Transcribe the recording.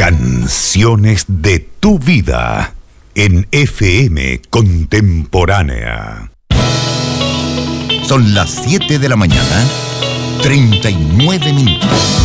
Canciones de tu vida en FM Contemporánea. Son las 7 de la mañana, 39 minutos.